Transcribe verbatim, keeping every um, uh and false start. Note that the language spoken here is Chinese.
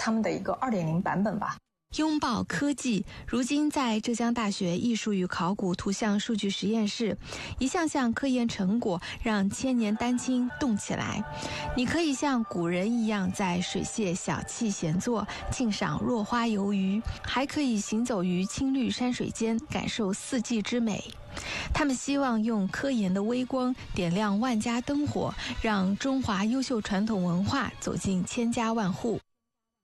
他们的一个 二点零 版本吧。 拥抱科技，如今在浙江大学艺术与考古图像数据实验室，一项项科研成果让千年丹青动起来。你可以像古人一样在水榭小憩闲坐，欣赏落花游鱼，还可以行走于青绿山水间，感受四季之美。他们希望用科研的微光点亮万家灯火，让中华优秀传统文化走进千家万户。